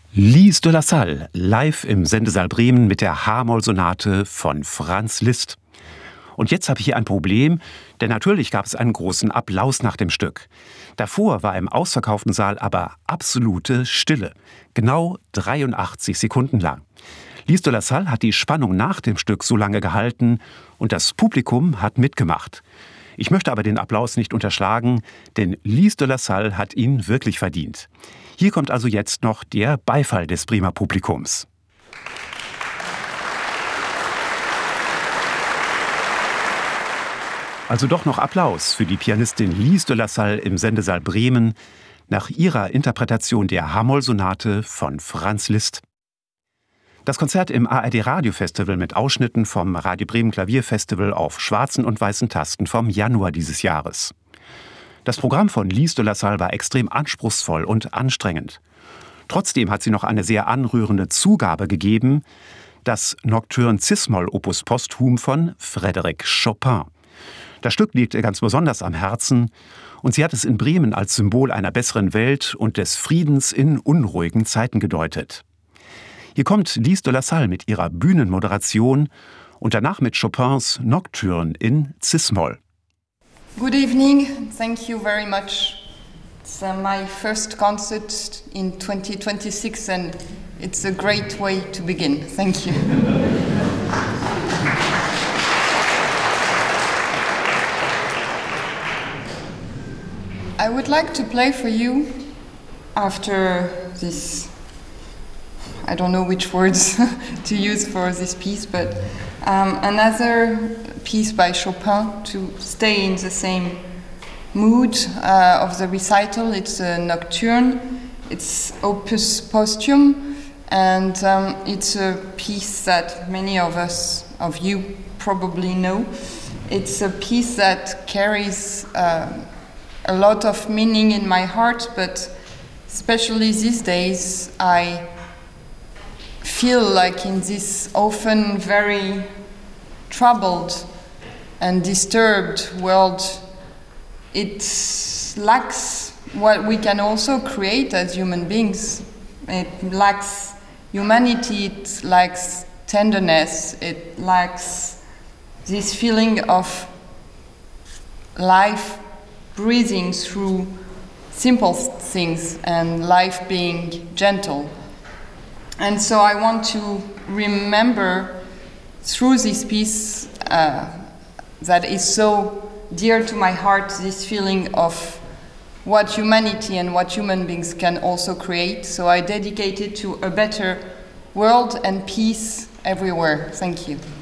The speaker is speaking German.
Lys de la Salle, live im Sendesaal Bremen mit der H-Moll-Sonate von Franz Liszt. Und jetzt habe ich hier ein Problem, denn natürlich gab es einen großen Applaus nach dem Stück. Davor war im ausverkauften Saal aber absolute Stille, genau 83 Sekunden lang. Lys de la Salle hat die Spannung nach dem Stück so lange gehalten und das Publikum hat mitgemacht. Ich möchte aber den Applaus nicht unterschlagen, denn Lys de la Salle hat ihn wirklich verdient. Hier kommt also jetzt noch der Beifall des Bremer Publikums. Also doch noch Applaus für die Pianistin Lys de la Salle im Sendesaal Bremen nach ihrer Interpretation der H-Moll-Sonate von Franz Liszt. Das Konzert im ARD-Radio-Festival mit Ausschnitten vom Radio Bremen Klavierfestival auf schwarzen und weißen Tasten vom Januar dieses Jahres. Das Programm von Lys de la Salle war extrem anspruchsvoll und anstrengend. Trotzdem hat sie noch eine sehr anrührende Zugabe gegeben, das Nocturne Cis-Moll Opus Posthum von Frédéric Chopin. Das Stück liegt ihr ganz besonders am Herzen und sie hat es in Bremen als Symbol einer besseren Welt und des Friedens in unruhigen Zeiten gedeutet. Hier kommt Lys de la Salle mit ihrer Bühnenmoderation und danach mit Chopins Nocturne in Cis-Moll. Good evening, thank you very much. It's my first concert in 2026 and it's a great way to begin. Thank you. I would like to play for you after this, I don't know which words to use for this piece, but another piece by Chopin to stay in the same mood of the recital. It's a nocturne, it's opus posthum, and it's a piece that many of you probably know. It's a piece that carries a lot of meaning in my heart, but especially these days I feel like in this often very troubled and disturbed world, it lacks what we can also create as human beings. It lacks humanity, it lacks tenderness, it lacks this feeling of life breathing through simple things and life being gentle. And so I want to remember through this piece that is so dear to my heart, this feeling of what humanity and what human beings can also create. So I dedicate it to a better world and peace everywhere. Thank you.